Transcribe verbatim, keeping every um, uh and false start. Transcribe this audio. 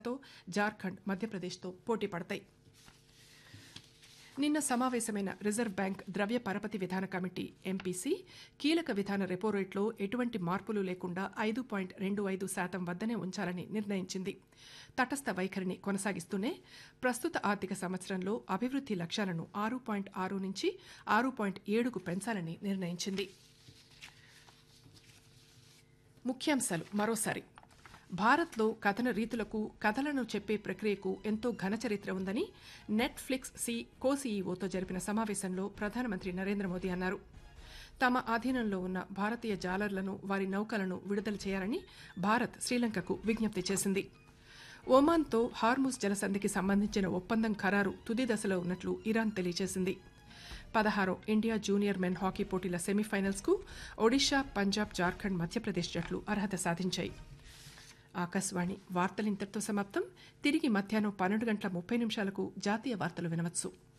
తో జార్ఖండ్ మధ్యప్రదేశ్తో పోటీ పడతాయి. నిన్న సమావేశమైన రిజర్వ్ బ్యాంక్ ద్రవ్య పరపతి విధాన కమిటీ ఎంపీసీ కీలక విధాన రెపో రేట్లో ఎటువంటి మార్పులు లేకుండా ఐదు పాయింట్ రెండు ఐదు శాతం వద్దనే ఉంచాలని నిర్ణయించింది. తటస్థ వైఖరిని కొనసాగిస్తూనే ప్రస్తుత ఆర్థిక సంవత్సరంలో అభివృద్ది లక్ష్యాలను ఆరు పాయింట్ ఆరు నుంచి ఆరు పాయింట్ ఏడుకు పెంచాలని నిర్ణయించింది. ముఖ్యాంశాలు మరోసారి. భారత్లో కథన రీతులకు కథలను చెప్పే ప్రక్రియకు ఎంతో ఘన చరిత్ర ఉందని నెట్ఫ్లిక్స్ సి కో సీఈఓతో జరిపిన సమావేశంలో ప్రధానమంత్రి నరేంద్ర మోదీ అన్నారు. తమ ఆధీనంలో ఉన్న భారతీయ జాలర్లను వారి నౌకలను విడుదల చేయాలని భారత్ శ్రీలంకకు విజ్ఞప్తి చేసింది. ఒమాన్తో హార్ముజ్ జలసంధికి సంబంధించిన ఒప్పందం ఖరారు తుది దశలో ఉన్నట్లు ఇరాన్ తెలియజేసింది. పదహారో ఇండియా జూనియర్ మెన్ హాకీ పోటీల సెమీఫైనల్స్కు ఒడిషా, పంజాబ్, జార్ఖండ్, మధ్యప్రదేశ్ జట్లు అర్హత సాధించాయి. ఆకాశవాణి వార్తలు ఇంతటితో సమాప్తం. తిరిగి మధ్యాహ్నం పన్నెండు గంటల ముప్పై నిమిషాలకు జాతీయ వార్తలు వినవచ్చు.